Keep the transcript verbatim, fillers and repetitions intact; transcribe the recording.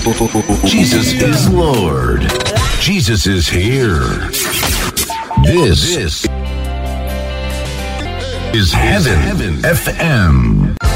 Jesus is Lord. Jesus is here. This, this is Heaven F M.